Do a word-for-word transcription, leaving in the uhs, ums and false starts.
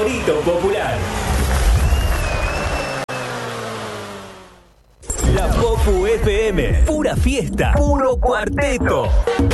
favorito popular. La Popu F M, pura fiesta, puro cuarteto.